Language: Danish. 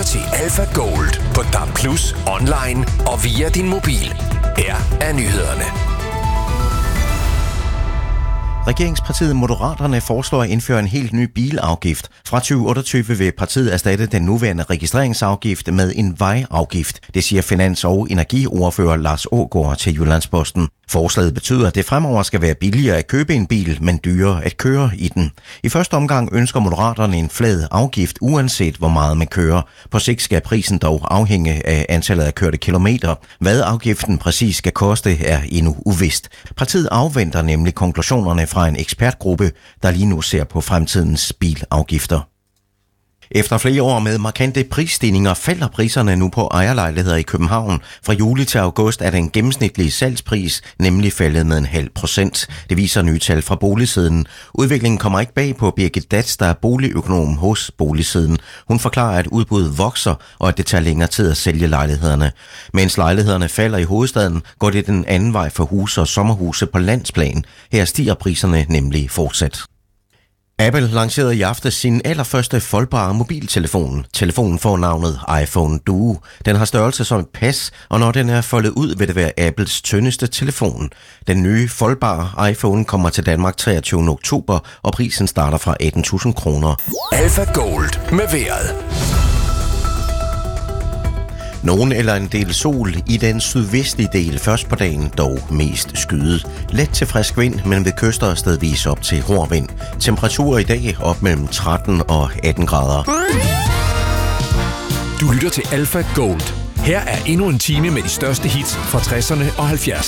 til Alpha Gold på DAB+, online og via din mobil. Her er nyhederne. Regeringspartiet Moderaterne foreslår at indføre en helt ny bilafgift. Fra 2028 vil partiet erstatte den nuværende registreringsafgift med en vejafgift. Det siger finans- og energiordfører Lars Aagaard til Jyllandsposten. Forslaget betyder, at det fremover skal være billigere at købe en bil, men dyrere at køre i den. I første omgang ønsker Moderaterne en flad afgift, uanset hvor meget man kører. På sigt skal prisen dog afhænge af antallet af kørte kilometer. Hvad afgiften præcis skal koste, er endnu uvist. Partiet afventer nemlig konklusionerne fra en ekspertgruppe, der lige nu ser på fremtidens bilafgifter. Efter flere år med markante prisstigninger falder priserne nu på ejerlejligheder i København. Fra juli til august er den gennemsnitlige salgspris nemlig faldet med 0,5%. Det viser nye tal fra Boligsiden. Udviklingen kommer ikke bag på Birgit Datz, der er boligøkonom hos Boligsiden. Hun forklarer, at udbuddet vokser, og at det tager længere tid at sælge lejlighederne. Mens lejlighederne falder i hovedstaden, går det den anden vej for huse og sommerhuse på landsplan. Her stiger priserne nemlig fortsat. Apple lancerede i aftes sin allerførste foldbare mobiltelefon. Telefonen får navnet iPhone Duo. Den har størrelse som et pas, og når den er foldet ud, vil det være Apples tyndeste telefon. Den nye foldbare iPhone kommer til Danmark 23. oktober, og prisen starter fra 18.000 kroner. Alpha Gold med vejret. Nogen eller en del sol i den sydvestlige del først på dagen, dog mest skyet. Let til frisk vind, men ved kyster stedvis op til hård vind. Temperaturer i dag op mellem 13 og 18 grader. Du lytter til Alpha Gold. Her er endnu en time med de største hits fra 60'erne og 70'erne.